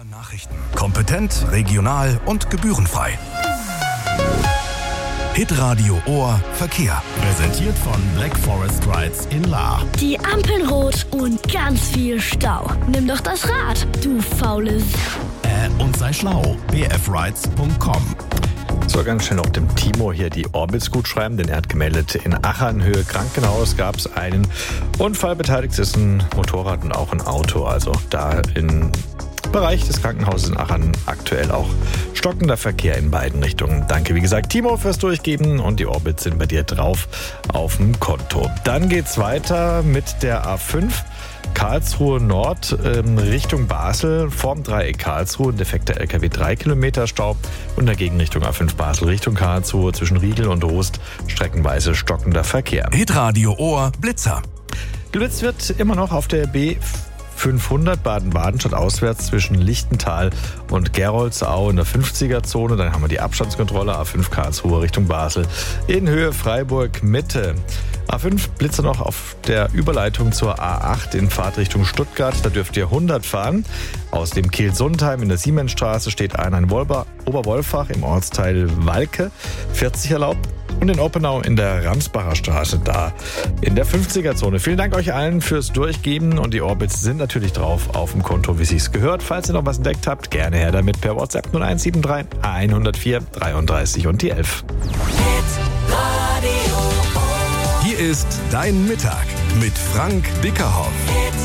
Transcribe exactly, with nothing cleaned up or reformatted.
Nachrichten. Kompetent, regional und gebührenfrei. Hitradio Ohr Verkehr. Präsentiert von Black Forest Rides in Lahr. Die Ampeln rot und ganz viel Stau. Nimm doch das Rad, du faule S***. Äh, und sei schlau. b f rides punkt com. So, ganz schnell noch dem Timo hier die Orbits gut schreiben, denn er hat gemeldet, in Achernhöhe Krankenhaus gab es einen Unfall. Beteiligt ist ein Motorrad und auch ein Auto. Also da im Bereich des Krankenhauses in Achern aktuell auch stockender Verkehr in beiden Richtungen. Danke, wie gesagt, Timo, fürs Durchgeben, und die Orbits sind bei dir drauf auf dem Konto. Dann geht's weiter mit der A fünf. Karlsruhe Nord ähm, Richtung Basel, vorm Dreieck Karlsruhe, ein defekter L K W, drei Kilometer Stau, und dagegen Richtung A fünf Basel Richtung Karlsruhe zwischen Riegel und Rust streckenweise stockender Verkehr. Hitradio Ohr Blitzer. Geblitzt wird immer noch auf der B fünfhundert Baden-Baden statt auswärts zwischen Lichtental und Geroldsau in der fünfziger-Zone. Dann haben wir die Abstandskontrolle A fünf Karlsruhe Richtung Basel in Höhe Freiburg Mitte. A fünf Blitzer noch auf der Überleitung zur A acht in Fahrtrichtung Stuttgart. Da dürft ihr hundert fahren. Aus dem Kehl-Sundheim in der Siemensstraße steht einer in Wolber, Oberwolfach im Ortsteil Walke, vierzig erlaubt. Und in Oppenau in der Ramsbacher Straße, da in der fünfziger-Zone. Vielen Dank euch allen fürs Durchgeben, und die Orbits sind natürlich drauf auf dem Konto, wie sich's gehört. Falls ihr noch was entdeckt habt, gerne her damit per WhatsApp null eins sieben drei hundertvier dreiunddreißig und die elf. Hier ist Dein Mittag mit Frank Bickerhoff.